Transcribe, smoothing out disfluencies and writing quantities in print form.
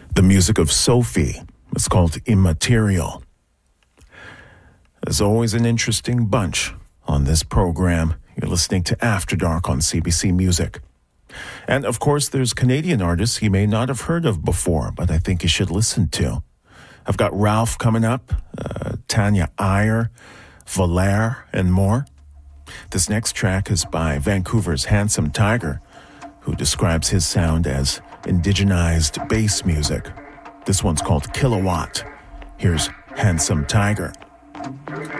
The music of Sophie. It's called Immaterial. There's always an interesting bunch on this program. You're listening to After Dark on CBC Music. And, of course, there's Canadian artists you may not have heard of before, but I think you should listen to. I've got Ralph coming up, Tanya Iyer, Valère, and more. This next track is by Vancouver's Handsome Tiger, who describes his sound as indigenized bass music. This one's called Kilowatt. Here's Handsome Tiger.